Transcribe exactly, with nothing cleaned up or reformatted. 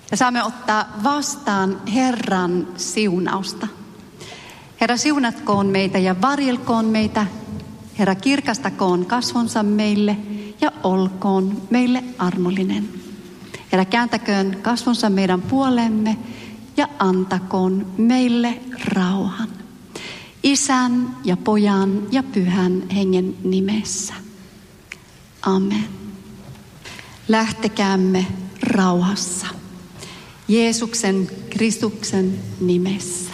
Ja saamme ottaa vastaan Herran siunausta. Herra, siunatkoon meitä ja varjelkoon meitä. Herra, kirkastakoon kasvonsa meille ja olkoon meille armollinen. Herra, kääntäköön kasvonsa meidän puolemme ja antakoon meille rauhan. Isän ja Pojan ja Pyhän Hengen nimessä. Amen. Lähtekäämme rauhassa. Jeesuksen Kristuksen nimessä.